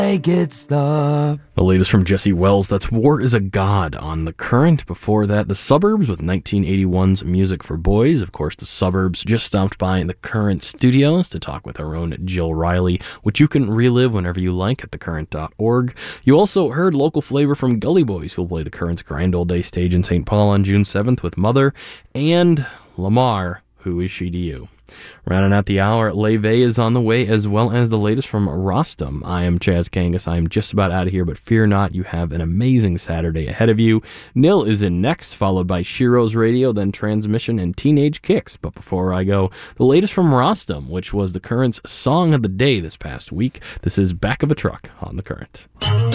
Get stop. The latest from Jesse Wells, that's War is a God on The Current. Before that, The Suburbs with 1981's Music for Boys. Of course, The Suburbs just stopped by The Current studios to talk with our own Jill Riley, which you can relive whenever you like at thecurrent.org. You also heard local flavor from Gully Boys, who will play The Current's Grand Old Day stage in St. Paul on June 7th with Mother, and Lamar, Who Is She to You? Rounding out the hour, Leve is on the way, as well as the latest from Rostam. I am Chaz Kangas. I am just about out of here, but fear not, you have an amazing Saturday ahead of you. Nil is in next, followed by Shiro's Radio, then Transmission and Teenage Kicks. But before I go, the latest from Rostam, which was The Current's Song of the Day this past week. This is Back of a Truck on The Current.